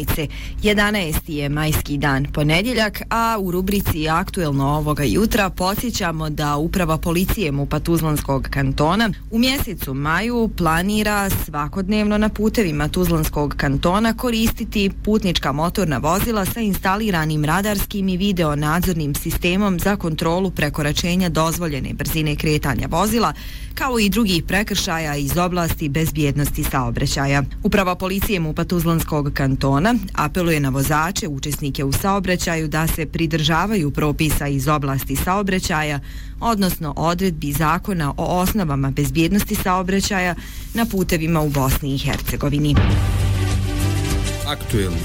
koleginice. 11. je majski dan, ponedjeljak, a u rubrici Aktuelno ovoga jutra podsjećamo da Uprava policije MUP-a Tuzlanskog kantona u mjesecu maju planira svakodnevno na putevima Tuzlanskog kantona koristiti putnička motorna vozila sa instaliranim radarskim i video nadzornim sistemom za kontrolu prekoračenja dozvoljene brzine kretanja vozila, kao i drugih prekršaja iz oblasti bezbjednosti saobraćaja. Uprava policije MUP-a Tuzlanskog kantona apeluje na vozače, učesnike u saobraćaju da se pridržavaju propisa iz oblasti saobraćaja, odnosno odredbi zakona o osnovama bezbjednosti saobraćaja na putevima u Bosni i Hercegovini. Aktuelno.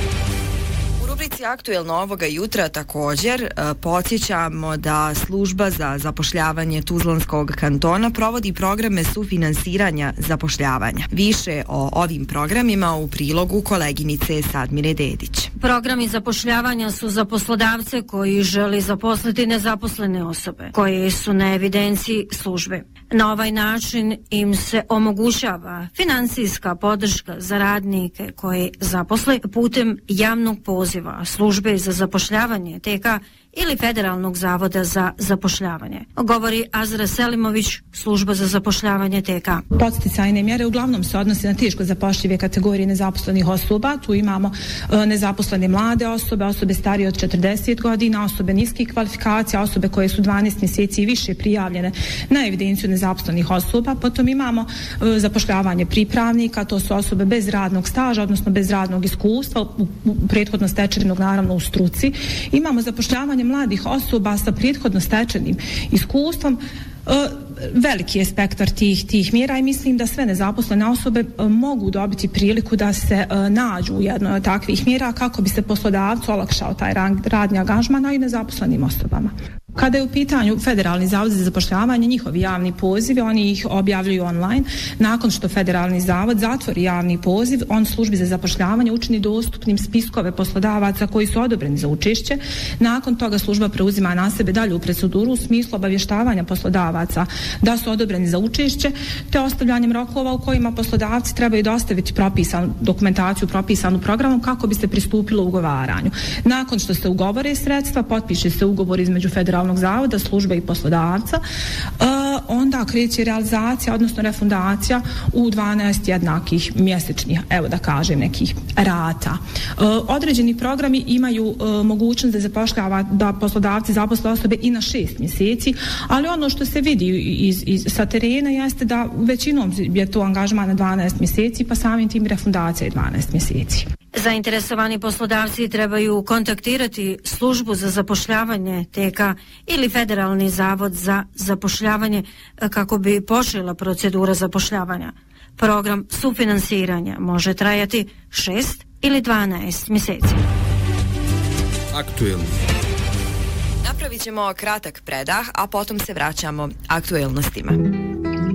U rubrici Aktuelno ovoga jutra također podsjećamo da Služba za zapošljavanje Tuzlanskog kantona provodi programe sufinansiranja zapošljavanja. Više o ovim programima u prilogu koleginice Sadmire Dedić. Programi zapošljavanja su za poslodavce koji žele zaposliti nezaposlene osobe koje su na evidenciji službe. Na ovaj način im se omogućava financijska podrška za radnike koje zaposle putem javnog poziva Službe za zapošljavanje TK ili Federalnog zavoda za zapošljavanje. Govori Azra Selimović, Služba za zapošljavanje TK. Podsticajne mjere uglavnom se odnose na teško zapošljive kategorije nezaposlenih osoba. Tu imamo nezaposlene mlade osobe, osobe starije od 40 godina, osobe niskih kvalifikacija, osobe koje su 12 mjeseci i više prijavljene na evidenciju nezaposlenih osoba. Potom imamo zapošljavanje pripravnika, to su osobe bez radnog staža, odnosno bez radnog iskustva, prethodno stečenog naravno u struci. Imamo zapošljavanje mladih osoba sa prethodno stečenim iskustvom. Veliki je spektar tih mjera i mislim da sve nezaposlene osobe mogu dobiti priliku da se nađu u jednoj od takvih mjera kako bi se poslodavcu olakšao taj radni angažman, a i nezaposlenim osobama. Kada je u pitanju Federalni zavod za zapošljavanje, njihovi javni pozivi, oni ih objavljuju online. Nakon što Federalni zavod zatvori javni poziv, on Službi za zapošljavanje učini dostupnim spiskove poslodavaca koji su odobreni za učešće. Nakon toga služba preuzima na sebe dalju proceduru u smislu obavještavanja poslodavaca da su odobreni za učešće, te ostavljanjem rokova u kojima poslodavci trebaju dostaviti dokumentaciju propisanu programom kako bi se pristupilo ugovaranju. Nakon što se ugovore sredstva, potpiše se ugovor između Federalnog zavoda, službe i poslodavca, onda kreće realizacija, odnosno refundacija u 12 jednakih mjesečnih, evo da kažem, nekih rata. Određeni programi imaju mogućnost da poslodavci zaposle osobe i na 6 mjeseci, ali ono što se vidi sa terena jeste da većinom je to angažman na 12 mjeseci, pa samim tim refundacija je 12 mjeseci. Zainteresovani poslodavci trebaju kontaktirati Službu za zapošljavanje TK ili Federalni zavod za zapošljavanje kako bi počela procedura zapošljavanja. Program sufinansiranja može trajati 6 ili 12 mjeseci. Aktuelno. Napravit ćemo kratak predah, a potom se vraćamo aktuelnostima.